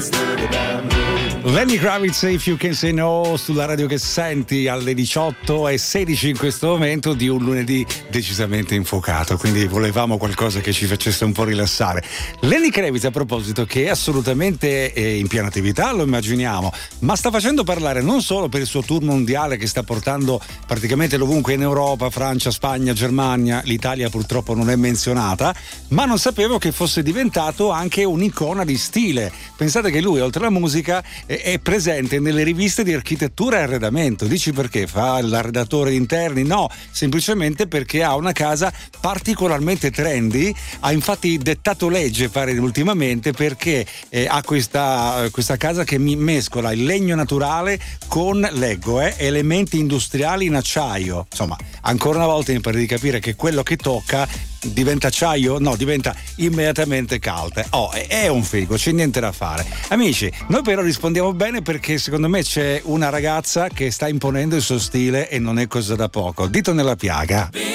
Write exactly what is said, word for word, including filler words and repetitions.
Lenny Kravitz, If You Can Say No, sulla radio che senti alle diciotto e sedici in questo momento di un lunedì decisamente infuocato, quindi volevamo qualcosa che ci facesse un po' rilassare. Lenny Kravitz, a proposito, che è assolutamente in piena attività, lo immaginiamo, ma sta facendo parlare non solo per il suo tour mondiale che sta portando praticamente ovunque in Europa, Francia, Spagna, Germania, l'Italia purtroppo non è menzionata, ma non sapevo che fosse diventato anche un'icona di stile. Pensate che lui, oltre alla musica, è presente nelle riviste di architettura e arredamento. Dici perché? Fa l'arredatore di interni? No, semplicemente perché ha una casa particolarmente trendy. Ha infatti dettato legge, pare ultimamente, perché eh, ha questa, questa casa che mi mescola il legno naturale con, leggo, eh, elementi industriali in acciaio. Insomma, ancora una volta mi pare di capire che quello che tocca diventa acciaio? No, diventa immediatamente calde. Oh, è un figo, c'è niente da fare. Amici, noi però rispondiamo bene perché secondo me c'è una ragazza che sta imponendo il suo stile e non è cosa da poco. Dito nella piaga.